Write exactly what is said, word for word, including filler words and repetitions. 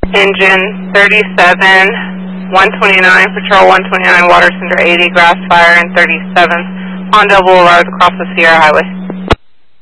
Engine thirty-seven, one twenty-nine, Patrol one twenty-nine, Water Center eighty, Grass Fire, and thirty-seventh, Pondell Boulevard across the Sierra Highway.